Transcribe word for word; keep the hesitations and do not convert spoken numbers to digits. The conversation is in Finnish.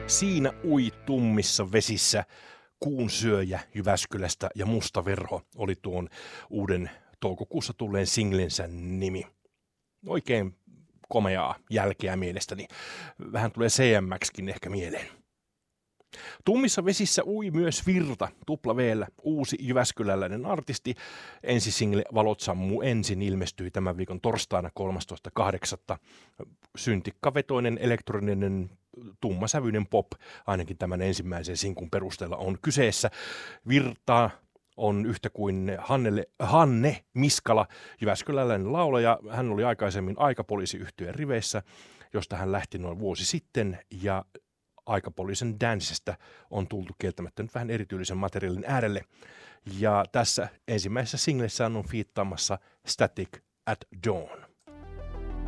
Siinä ui tummissa vesissä kuun syöjä Jyväskylästä ja Musta Verho oli tuon uuden toukokuussa tulleen singlensä nimi. Oikein komeaa jälkeä mielestäni. Vähän tulee C M X:kin ehkä mieleen. Tummissa vesissä ui myös Virta, tupla V:llä, uusi jyväskyläläinen artisti. Ensi single Valot sammuu ensin ilmestyi tämän viikon torstaina kolmastoista kahdeksatta Syntikkavetoinen elektroninen tummasävyinen pop, ainakin tämän ensimmäisen sinkun perusteella on kyseessä. Virta on yhtä kuin Hannele, Hanne Miskala, jyväskyläläinen laulaja. Hän oli aikaisemmin Aikapoliisi-yhtyeen riveissä, josta hän lähti noin vuosi sitten, ja Aikapoliisin Dancestä on tultu kieltämättä nyt vähän erityisen materiaalin äärelle. Ja tässä ensimmäisessä singlessään on fiittaamassa Static at Dawn.